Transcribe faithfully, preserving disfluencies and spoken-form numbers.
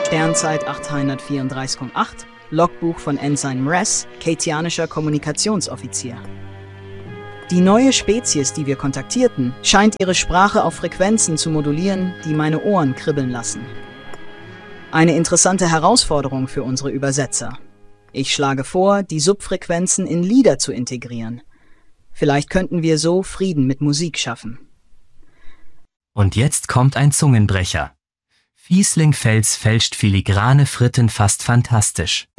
Sternzeit achthundertvierunddreißig Komma acht, Logbuch von Ensign Mress, keitianischer Kommunikationsoffizier. Die neue Spezies, die wir kontaktierten, scheint ihre Sprache auf Frequenzen zu modulieren, die meine Ohren kribbeln lassen. Eine interessante Herausforderung für unsere Übersetzer. Ich schlage vor, die Subfrequenzen in Lieder zu integrieren. Vielleicht könnten wir so Frieden mit Musik schaffen. Und jetzt kommt ein Zungenbrecher. Fieslingfels fälscht filigrane Fritten fast fantastisch.